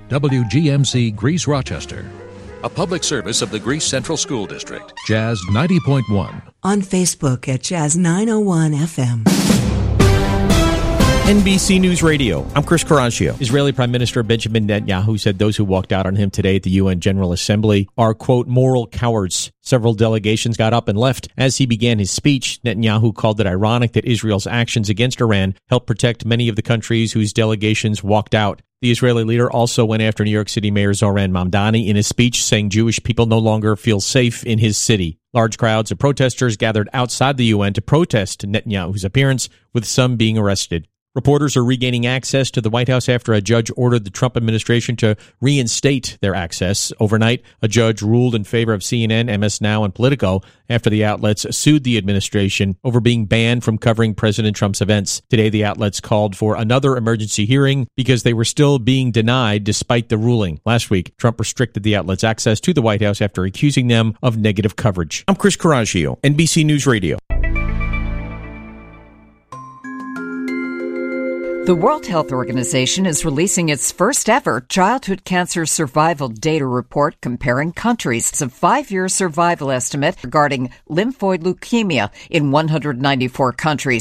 WGMC Greece Rochester. A public service of the Greece Central School District. Jazz 90.1. On Facebook at Jazz 901 FM. NBC News Radio. I'm Chris Caraccio. Israeli Prime Minister Benjamin Netanyahu said those who walked out on him today at the UN General Assembly are, quote, moral cowards. Several delegations got up and left. As he began his speech, Netanyahu called it ironic that Israel's actions against Iran helped protect many of the countries whose delegations walked out. The Israeli leader also went after New York City Mayor Zohran Mamdani in his speech, saying Jewish people no longer feel safe in his city. Large crowds of protesters gathered outside the UN to protest Netanyahu's appearance, with some being arrested. Reporters are regaining access to the White House after a judge ordered the Trump administration to reinstate their access. Overnight, a judge ruled in favor of CNN, MS Now, and Politico after the outlets sued the administration over being banned from covering President Trump's events. Today, the outlets called for another emergency hearing because they were still being denied despite the ruling. Last week, Trump restricted the outlets' access to the White House after accusing them of negative coverage. I'm Chris Caraccio, NBC News Radio. The World Health Organization is releasing its first ever childhood cancer survival data report comparing countries. It's a 5-year survival estimate regarding lymphoid leukemia in 194 countries.